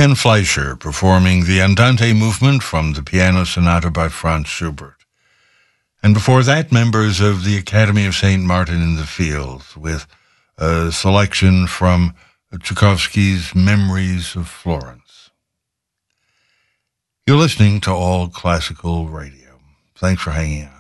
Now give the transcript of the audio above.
Ken Fleischer performing the Andante movement from the Piano Sonata by Franz Schubert. And before that, members of the Academy of St. Martin in the Fields with a selection from Tchaikovsky's Memories of Florence. You're listening to All Classical Radio. Thanks for hanging out.